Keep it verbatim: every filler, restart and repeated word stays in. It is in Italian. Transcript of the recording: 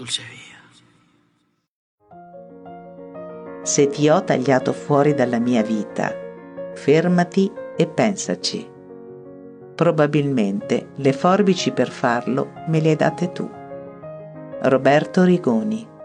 espulsaría. Se ti ho tagliato fuori dalla mia vita, fermati e pensaci. Probabilmente le forbici per farlo me le hai date tu. Roberto Rigoni.